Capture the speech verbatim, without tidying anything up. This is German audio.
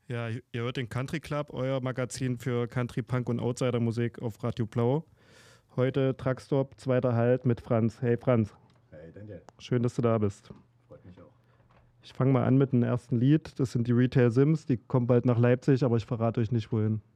Ja, ihr hört den Country Club, euer Magazin für Country, Punk und Outsider-Musik auf Radio Blau. Heute Truckstop, zweiter Halt mit Franz. Hey Franz, Hey Daniel, schön, dass du da bist. freut mich auch. Ich fange mal an mit dem ersten Lied. Das sind die Retail Sims. Die kommen bald nach Leipzig, aber ich verrate euch nicht wohin.